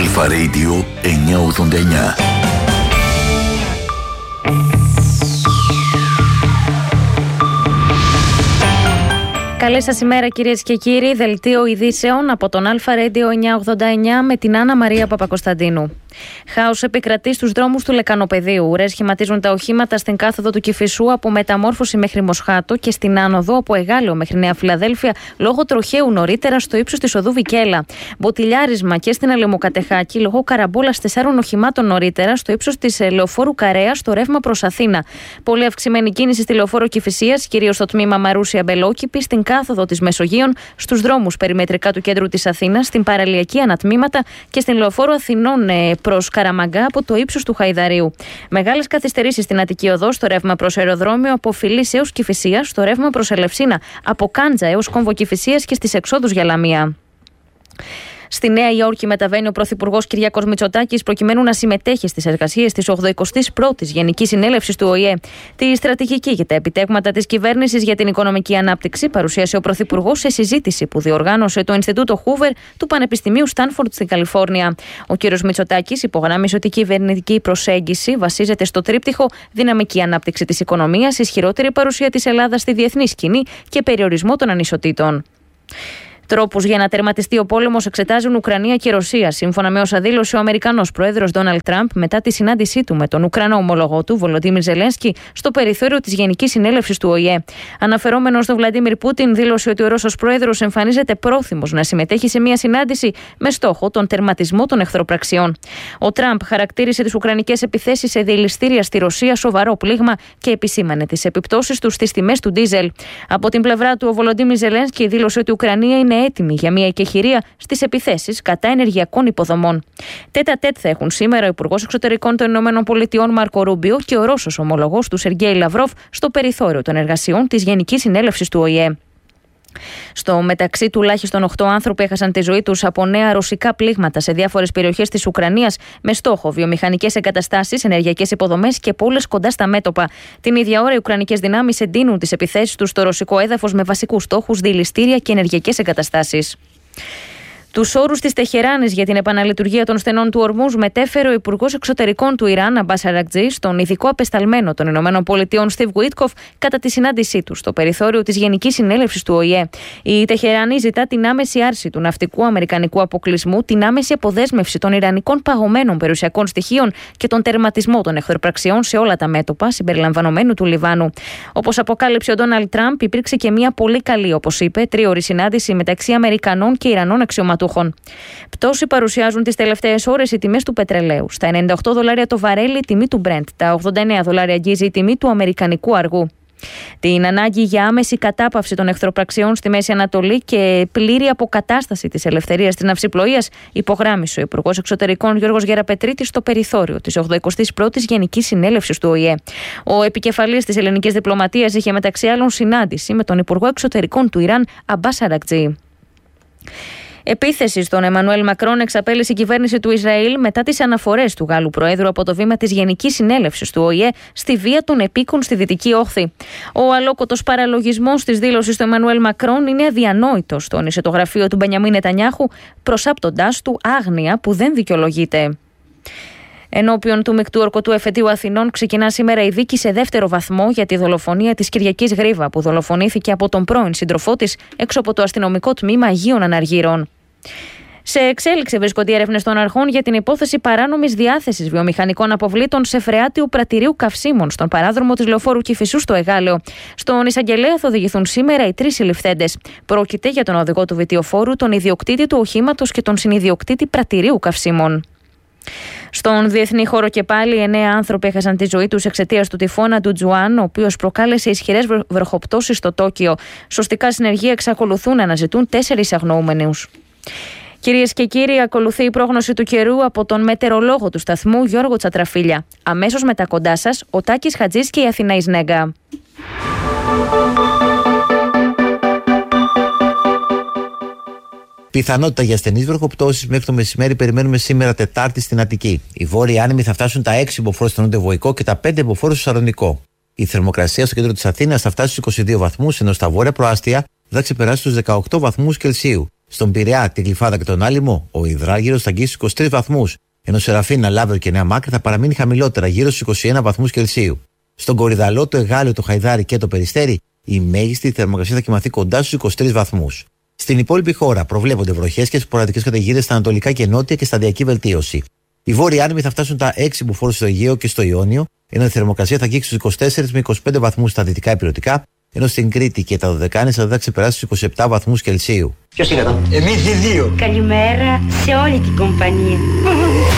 Αλφα Radio 989. Καλή σας ημέρα κυρίες και κύριοι, δελτίο ειδήσεων από τον Αλφα Radio 989 με την Άννα Μαρία Παπακοσταντίνου. Χάος επικρατεί στους δρόμους του Λεκανοπεδίου. Ουρές σχηματίζουν τα οχήματα στην κάθοδο του Κηφισού από Μεταμόρφωση μέχρι Μοσχάτο και στην άνοδο από Εγάλεο μέχρι Νέα Φιλαδέλφια λόγω τροχαίου νωρίτερα στο ύψος της οδού Βικέλα. Μποτιλιάρισμα και στην Αλεμοκατεχάκη λόγω καραμπόλας 4 οχημάτων νωρίτερα στο ύψος της Λεωφόρου Καρέα στο ρεύμα προς Αθήνα. Πολύ αυξημένη κίνηση στη Λεωφόρο Κηφισίας, κυρίως στο τμήμα Μαρούσια Μπελόκηπη, στην κάθοδο της Μεσογείων, στους δρόμους περιμετρικά του κέντρου της Αθήνας, στην παραλιακή ανατμήματα και στην Λεωφόρο Αθηνών προς Καραμαγκά από το ύψος του Χαϊδαρίου. Μεγάλες καθυστερήσεις στην Αττική Οδό στο ρεύμα προς αεροδρόμιο από Φιλής έως Κηφισίας, στο ρεύμα προς Ελευσίνα από Κάντζα έως Κόμβο Κηφισίας και στις εξόδους για Λαμία. Στη Νέα Υόρκη μεταβαίνει ο Πρωθυπουργός Κυριάκος Μητσοτάκης προκειμένου να συμμετέχει στις εργασίες της 81ης Γενικής Συνέλευσης του ΟΗΕ. Τη στρατηγική και τα επιτεύγματα της κυβέρνησης για την οικονομική ανάπτυξη παρουσίασε ο Πρωθυπουργός σε συζήτηση που διοργάνωσε το Ινστιτούτο Χούβερ του Πανεπιστημίου Στάνφορντ στην Καλιφόρνια. Ο κ. Μητσοτάκης υπογράμμισε ότι η κυβερνητική προσέγγιση βασίζεται στο τρίπτυχο δυναμική ανάπτυξη της οικονομίας, ισχυρότερη παρουσία της Ελλάδας στη διεθνή σκηνή και περιορισμό των ανισοτήτων. Τρόπους για να τερματιστεί ο πόλεμος εξετάζουν Ουκρανία και Ρωσία, σύμφωνα με όσα δήλωσε ο Αμερικανός Πρόεδρος Ντόναλντ Τραμπ μετά τη συνάντησή του με τον Ουκρανό ομολογό του Βολοντίμιρ Ζελένσκι στο περιθώριο της Γενικής Συνέλευσης του ΟΗΕ. Αναφερόμενος στον Βλαντίμιρ Πούτιν, δήλωσε ότι ο Ρώσος Πρόεδρος εμφανίζεται πρόθυμος να συμμετέχει σε μια συνάντηση με στόχο τον τερματισμό των εχθροπραξιών. Ο Τραμπ χαρακτήρισε τις ουκρανικές επιθέσεις σε δηληστήρια στη Ρωσία σοβαρό πλήγμα και επισήμανε τις επιπτώσεις του στις τιμές του ντίζελ. Από την πλευρά του, ο Βολοντίμιρ Ζελένσκι δήλωσε ότι η Ουκρανία είναι έτοιμη για μια εκεχηρία στις επιθέσεις κατά ενεργειακών υποδομών. Τέτα-τέτ θα έχουν σήμερα ο Υπουργός Εξωτερικών των ΗΠΑ Μάρκο Ρούμπιο και ο Ρώσος ομολογός του Σεργέη Λαυρόβ στο περιθώριο των εργασιών της Γενικής Συνέλευσης του ΟΗΕ. Στο μεταξύ, τουλάχιστον 8 άνθρωποι έχασαν τη ζωή τους από νέα ρωσικά πλήγματα σε διάφορες περιοχές της Ουκρανίας με στόχο βιομηχανικές εγκαταστάσεις, ενεργειακές υποδομές και πόλεις κοντά στα μέτωπα. Την ίδια ώρα, οι ουκρανικές δυνάμεις εντείνουν τις επιθέσεις τους στο ρωσικό έδαφος με βασικούς στόχους δηληστήρια και ενεργειακές εγκαταστάσεις. Τους όρους της Τεχεράνης για την επαναλειτουργία των στενών του Ορμούζ μετέφερε ο Υπουργός Εξωτερικών του Ιράν, Αμπάς Αρακτζή, στον ειδικό απεσταλμένο των ΗΠΑ, Στιβ Γουίτκοφ, κατά τη συνάντησή του στο περιθώριο της Γενικής Συνέλευσης του ΟΗΕ. Η Τεχεράνη ζητά την άμεση άρση του ναυτικού αμερικανικού αποκλεισμού, την άμεση αποδέσμευση των ιρανικών παγωμένων περιουσιακών στοιχείων και τον τερματισμό των εχθροπραξιών σε όλα τα μέτωπα, συμπεριλαμβανομένου του Λιβάνου. Όπως αποκάλυψε ο Ντόναλντ Τραμπ, υπήρξε και μια πολύ καλή, όπως είπε, τρίωρη συνάντηση μεταξύ Αμερικανών και Ιρανών αξιωματούχων. Πτώση παρουσιάζουν τις τελευταίες ώρες οι τιμές του πετρελαίου. Στα $98 το βαρέλι η τιμή του Brent, τα $89 αγγίζει η τιμή του αμερικανικού αργού. Την ανάγκη για άμεση κατάπαυση των εχθροπραξιών στη Μέση Ανατολή και πλήρη αποκατάσταση της ελευθερίας της ναυσιπλοείας υπογράμμισε ο Υπουργός Εξωτερικών Γιώργος Γεραπετρίτης στο περιθώριο της 81ης Γενικής Συνέλευσης του ΟΗΕ. Ο επικεφαλής της ελληνικής διπλωματίας είχε μεταξύ άλλων συνάντηση με τον Υπουργό Εξωτερικών του Ιράν, Αμπάς Αρακτζή. Επίθεση στον Εμμανουέλ Μακρόν εξαπέλυσε η κυβέρνηση του Ισραήλ μετά τις αναφορές του Γάλλου Προέδρου από το βήμα της Γενικής Συνέλευσης του ΟΗΕ στη βία των επίκων στη Δυτική Όχθη. Ο αλόκοτος παραλογισμός της δήλωσης του Εμμανουέλ Μακρόν είναι αδιανόητος, τόνισε το γραφείο του Μπενιαμίν Νετανιάχου, προσάπτοντάς του άγνοια που δεν δικαιολογείται. Ενώπιον του Μεικτού Ορκωτού Εφετείου Αθηνών ξεκινά σήμερα η δίκη σε δεύτερο βαθμό για τη δολοφονία της Κυριακής Γρίβα, που δολοφονήθηκε από τον πρώην σύντροφό της έξω από το αστυνομικό τμήμα Αγίων Αναργύρων. Σε εξέλιξη βρίσκονται οι έρευνες των αρχών για την υπόθεση παράνομης διάθεσης βιομηχανικών αποβλήτων σε φρεάτιο πρατηρίου καυσίμων στον παράδρομο της Λεωφόρου Κηφισού στο Εγάλεο. Στον εισαγγελέα θα οδηγηθούν σήμερα οι 3 συλληφθέντες. Πρόκειται για τον οδηγό του βιτιοφόρου, τον ιδιοκτήτη του οχήματος και τον συνιδιοκτήτη πρατηρίου καυσίμων. Στον διεθνή χώρο και πάλι, 9 άνθρωποι έχασαν τη ζωή τους εξαιτίας του τυφώνα του Τζουάν, ο οποίος προκάλεσε ισχυρές βροχοπτώσεις στο Τόκιο. Σωστικά συνεργεία εξακολουθούν να αναζητούν 4 αγνοούμενους. Κυρίες και κύριοι, ακολουθεί η πρόγνωση του καιρού από τον μετεωρολόγο του σταθμού Γιώργο Τσατραφίλια. Αμέσως μετά κοντά σας, ο Τάκης Χατζής και η Αθηναής Νέγκα. Πιθανότητα για στενείς βροχοπτώσεις μέχρι το μεσημέρι περιμένουμε σήμερα Τετάρτη στην Αττική. Οι βόρειοι άνεμοι θα φτάσουν τα 6 μποφόρ στο νότιο Βοϊκό και τα 5 μποφόρ στο Σαλονικό. Η θερμοκρασία στο κέντρο της Αθήνας θα φτάσει στους 22 βαθμούς, ενώ στα βόρεια προάστια θα ξεπεράσει τους 18 βαθμούς Κελσίου. Στον Πειραιά, την Γλυφάδα και τον Άλυμο, ο υδράργυρος θα αγγίσει 23 βαθμούς, ενώ Σεραφίνα, Λάβριο και Νέα Μάκρη θα παραμείνει χαμηλότερα, γύρω στους 21 βαθμούς Κελσίου. Στον Κορυδαλό, το Εγάλεο, το Χαϊδάρι και το Περιστέρι, η μέγιστη θερμοκρασία θα κοιμαθεί κοντά στους 23 βαθμούς. Στην υπόλοιπη χώρα προβλέπονται βροχές και σποραδικές καταιγίδες στα ανατολικά και νότια και σταδιακή βελτίωση. Οι βόρειοι άνεμοι θα φτάσουν τα 6 μποφόρ στο Αιγαίο και στο Ιόνιο, ενώ η θερμοκρασία θα αγγίξει στους 24 με 25 βαθμούς στα δυτικά υπηρετικά, ενώ στην Κρήτη και τα Δωδεκάνησα θα ξεπεράσει στους 27 βαθμούς Κελσίου. Ποιος είναι εδώ? Εμείς οι δύο. Καλημέρα σε όλη την κομπανία.